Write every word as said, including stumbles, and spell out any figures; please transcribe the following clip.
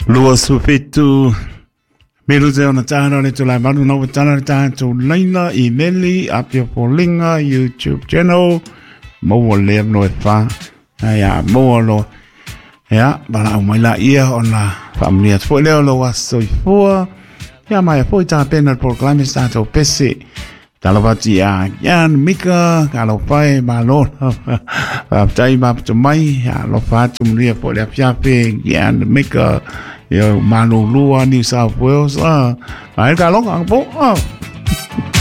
Lua sufitu Melu te ona tāna le tu lai manu nau tāna le tāna tu laina I meli apia polinga YouTube channel Maua lea no e wha Ia maua lo Ia Bala au mai la ia on la Familia tfoi leo lo waso I fua Ia mai a fui tā pena proclame stato pese Talavati a Jan Mika Kalo pai ma lo Tai ma tu mai Ia lo fatu mria po le apiape Jan Mika Yo Malulua New South Wales ah ai ka long ang po ah